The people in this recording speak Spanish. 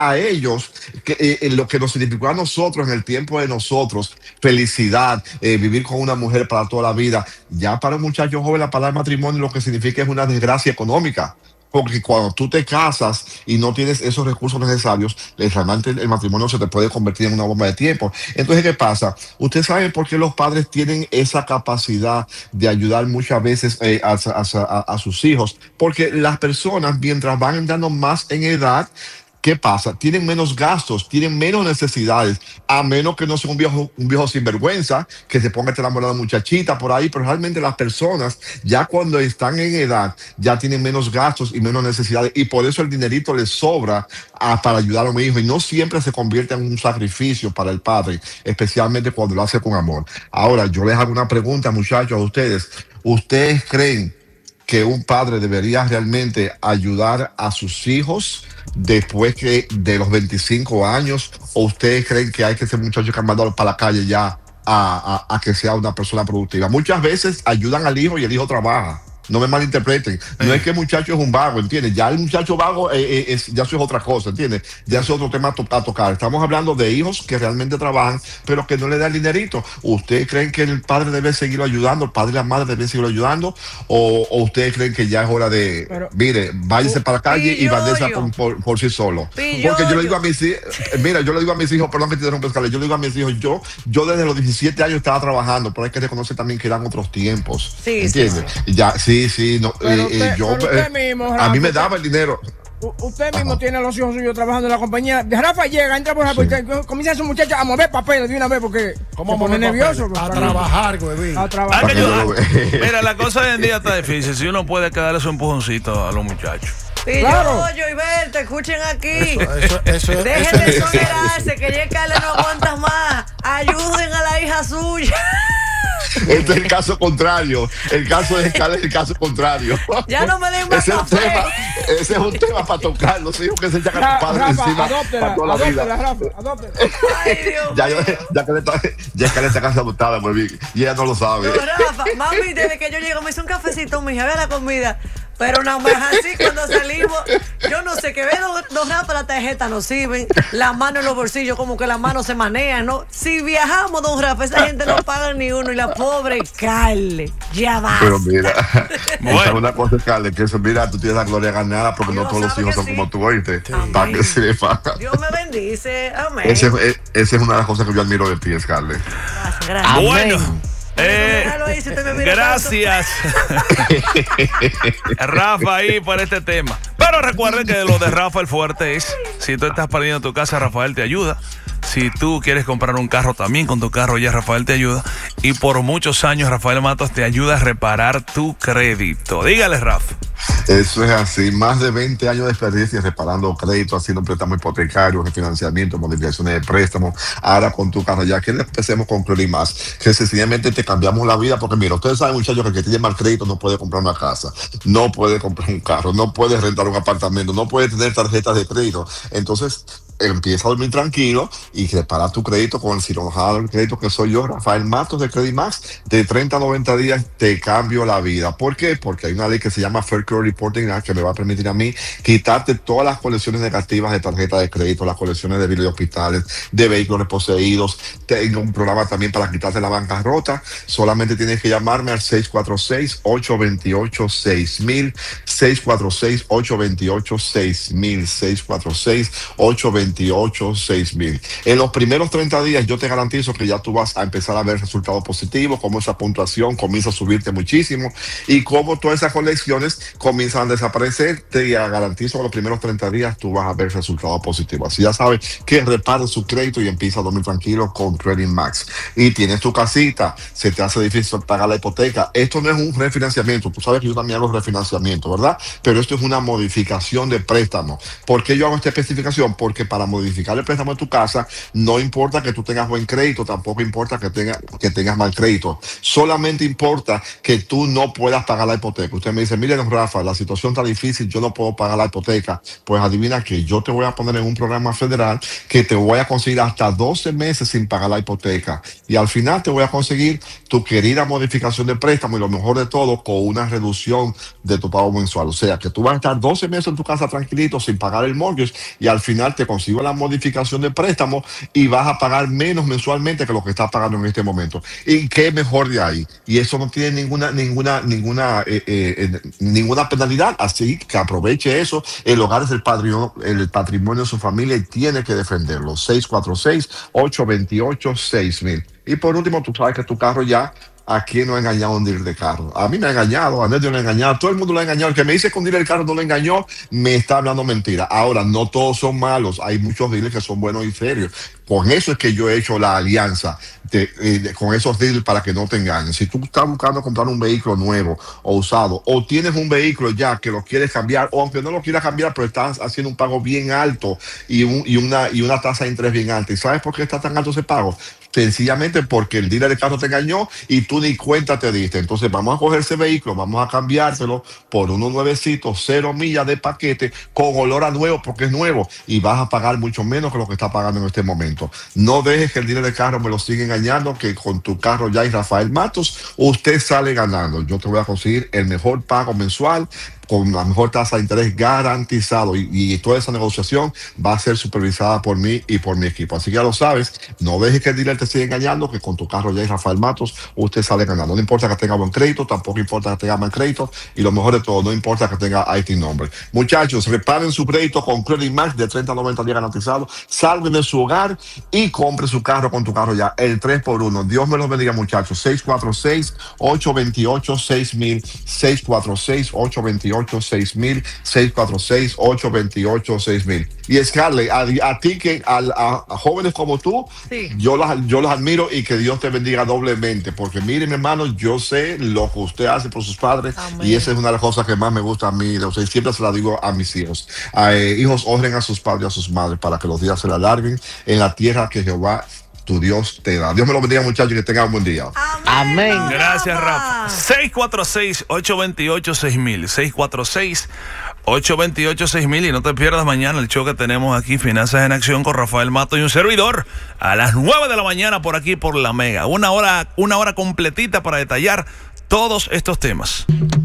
a ellos lo que nos significó a nosotros en el tiempo de nosotros, felicidad, vivir con una mujer para toda la vida. Ya para un muchacho joven la palabra matrimonio lo que significa es una desgracia económica. Porque cuando tú te casas y no tienes esos recursos necesarios, realmente el matrimonio se te puede convertir en una bomba de tiempo. Entonces, ¿qué pasa? Ustedes saben por qué los padres tienen esa capacidad de ayudar muchas veces a sus hijos. Porque las personas, mientras van entrando más en edad, ¿qué pasa? Tienen menos gastos, tienen menos necesidades, a menos que no sea un viejo sinvergüenza, que se ponga a enamorar a una muchachita por ahí, pero realmente las personas, ya cuando están en edad, ya tienen menos gastos y menos necesidades, y por eso el dinerito les sobra para ayudar a un hijo, y no siempre se convierte en un sacrificio para el padre, especialmente cuando lo hace con amor. Ahora, yo les hago una pregunta, muchachos, a ustedes. ¿Ustedes creen que un padre debería realmente ayudar a sus hijos después de los 25 años? ¿O ustedes creen que hay que ser muchachos que han mandado para la calle ya a que sea una persona productiva? Muchas veces ayudan al hijo y el hijo trabaja. No me malinterpreten. No es que el muchacho es un vago, ¿entiendes? Ya el muchacho vago ya eso es otra cosa, ¿entiendes? Ya eso es otro tema a tocar. Estamos hablando de hijos que realmente trabajan, pero que no le dan dinerito. ¿Ustedes creen que el padre debe seguirlo ayudando, el padre y la madre deben seguirlo ayudando? ¿O ustedes creen que ya es hora de, mire, váyase para la calle y váyase por sí solo? Porque yo le digo a mis hijos, mira, yo le digo a mis hijos, perdón que te interrumpa, Scarlett, yo le digo a mis hijos, yo desde los 17 años estaba trabajando, pero hay que reconocer también que eran otros tiempos, ¿entiendes? Sí. Ya, sí, no, usted mismo, Rafa, a mí me daba el dinero. Usted mismo tiene a los hijos suyos trabajando en la compañía. Rafa llega, entra por la puerta, comienza a su muchacho a mover papeles de una vez porque se pone nervioso. A trabajar, güey. A trabajar. Mira, la cosa hoy en día está difícil. Si uno puede quedarle su empujoncito a los muchachos. Claro. Yo y Berta, escuchen aquí. Dejen de exonerarse, que ya Carla no aguantas más. Ayuden a la hija suya. Este es el caso contrario. El caso de Scarlett es el caso contrario. Ya no me den más café. Ese es un tema para tocar. Los hijos que se echan a tu padre encima para toda la vida. Adóptela. Ay, Dios ya Scarlett está casi adoptada, muy bien. Y ella no lo sabe. No, Rafa, mami, desde que yo llego me hizo un cafecito, mija, vea la comida. Pero nada más así cuando salimos, yo no sé, que ve dos Rafa, la tarjeta no sirven, las manos en los bolsillos, como que las manos se manean, ¿no? Si viajamos, don Rafa, esa gente no paga ni uno y la pobre Carle, ya va. Pero mira, esa una cosa, Carle, que eso, mira, tú tienes la gloria ganada porque Dios no todos los hijos son como tú, ¿oíste? Para que sepa. Dios me bendice, amén. Esa es una de las cosas que yo admiro de ti, Scarlett. Gracias. Bueno. Gracias Rafa ahí por este tema. Pero recuerden que lo de Rafa el fuerte es: si tú estás perdiendo tu casa, Rafael te ayuda. Si tú quieres comprar un carro también, con tu carro ya Rafael te ayuda. Y por muchos años Rafael Matos te ayuda a reparar tu crédito. Dígale, Rafa. Eso es así, más de 20 años de experiencia reparando créditos, haciendo préstamos hipotecarios, refinanciamiento, modificaciones de préstamos. Ahora con tu carro, ya que empecemos con Credit Max, que sencillamente te cambiamos la vida, porque mira, ustedes saben, muchachos, que el que tiene mal crédito no puede comprar una casa, no puede comprar un carro, no puede rentar un apartamento, no puede tener tarjetas de crédito. Entonces empieza a dormir tranquilo y repara tu crédito con el cirujano del crédito que soy yo, Rafael Matos de Credit Max. De 30 a 90 días te cambio la vida. ¿Por qué? Porque hay una ley que se llama Fair Credit Reporting Act que me va a permitir a mí quitarte todas las colecciones negativas de tarjeta de crédito, las colecciones de biles de hospitales, de vehículos poseídos. Tengo un programa también para quitarte la bancarrota. Solamente tienes que llamarme al 646-828-6000, 646-828-6000, 646-828-6000. En los primeros 30 días yo te garantizo que ya tú vas a empezar a ver resultados positivos, como esa puntuación comienza a subirte muchísimo y como todas esas colecciones comienzan a desaparecer. Te garantizo que los primeros 30 días tú vas a ver resultados positivos. Así ya sabes que repara su crédito y empieza a dormir tranquilo con Credit Max. Y tienes tu casita, se te hace difícil pagar la hipoteca. Esto no es un refinanciamiento. Tú sabes que yo también hago refinanciamiento, ¿verdad? Pero esto es una modificación de préstamo. ¿Por qué yo hago esta especificación? Porque para modificar el préstamo de tu casa no importa que tú tengas buen crédito, tampoco importa que tengas mal crédito. Solamente importa que tú no puedas pagar la hipoteca. Usted me dice, mire, don Rafa, la situación está difícil, yo no puedo pagar la hipoteca. Pues adivina que yo te voy a poner en un programa federal que te voy a conseguir hasta 12 meses sin pagar la hipoteca. Y al final te voy a conseguir tu querida modificación de préstamo y lo mejor de todo, con una reducción de tu pago mensual. O sea, que tú vas a estar 12 meses en tu casa tranquilito sin pagar el mortgage y al final te consigues reciba la modificación de préstamo y vas a pagar menos mensualmente que lo que estás pagando en este momento. ¿Y qué mejor de ahí? Y eso no tiene ninguna penalidad, así que aproveche eso. El hogar es el patrimonio de su familia y tiene que defenderlo. 646-828-6000. Y por último, tú sabes que tu carro ya, ¿a quién no ha engañado un dealer de carro? A mí me ha engañado, a Nedio lo ha engañado, todo el mundo lo ha engañado. El que me dice que un dealer de carro no lo engañó, me está hablando mentira. Ahora, no todos son malos, hay muchos dealers que son buenos y serios. Con eso es que yo he hecho la alianza con esos dealers para que no te engañen. Si tú estás buscando comprar un vehículo nuevo o usado, o tienes un vehículo ya que lo quieres cambiar, o aunque no lo quieras cambiar, pero estás haciendo un pago bien alto y una tasa de interés bien alta. ¿Y sabes por qué está tan alto ese pago? Sencillamente porque el dealer de carro te engañó y tú ni cuenta te diste. Entonces vamos a coger ese vehículo, vamos a cambiárselo por unos nuevecitos, 0 millas de paquete, con olor a nuevo porque es nuevo, y vas a pagar mucho menos que lo que está pagando en este momento. No dejes que el dealer de carro me lo siga engañando, que con tu carro ya y Rafael Matos, usted sale ganando. Yo te voy a conseguir el mejor pago mensual con la mejor tasa de interés garantizado, y toda esa negociación va a ser supervisada por mí y por mi equipo. Así que ya lo sabes, no dejes que el dealer te siga engañando, que con tu carro ya y Rafael Matos usted sale ganando. No importa que tenga buen crédito, tampoco importa que tenga mal crédito, y lo mejor de todo, no importa que tenga IT number. Muchachos, reparen su crédito con Credit Max de 30 a 90 días garantizado, salven de su hogar y compre su carro con tu carro ya, el 3x1. Dios me los bendiga, muchachos. 646-828-6000, 646-828-6000, 646-828-6000. Y Scarlett, a ti que a jóvenes como tú, sí, yo los admiro, y que Dios te bendiga doblemente, porque miren, mi hermano, yo sé lo que usted hace por sus padres. Amén. Y esa es una de las cosas que más me gusta a mí. O sea, siempre se la digo a mis hijos. Hijos, honren a sus padres y a sus madres para que los días se le alarguen en la tierra que Jehová tu Dios te da. Dios me lo bendiga, muchachos, y que tengan un buen día. Amén. Gracias, Rafa. 646-828-6000. 646-828-6000. Y no te pierdas mañana el show que tenemos aquí, Finanzas en Acción, con Rafael Mato y un servidor, a las 9 de la mañana por aquí por La Mega. Una hora completita para detallar todos estos temas.